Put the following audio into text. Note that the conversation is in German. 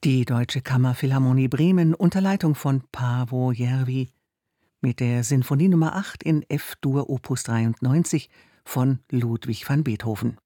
Die Deutsche Kammerphilharmonie Bremen unter Leitung von Paavo Järvi mit der Sinfonie Nr. 8 in F-Dur Opus 93 von Ludwig van Beethoven.